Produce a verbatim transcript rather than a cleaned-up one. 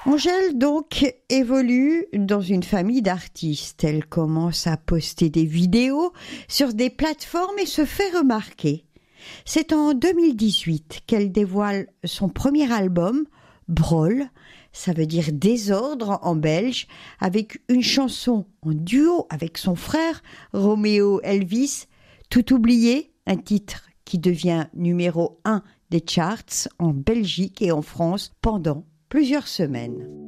Angèle, donc, évolue dans une famille d'artistes. Elle commence à poster des vidéos sur des plateformes et se fait remarquer. C'est en deux mille dix-huit qu'elle dévoile son premier album, Brol, ça veut dire désordre en belge, avec une chanson en duo avec son frère, Roméo Elvis, Tout oublié, un titre qui devient numéro un des charts en Belgique et en France pendant plusieurs semaines.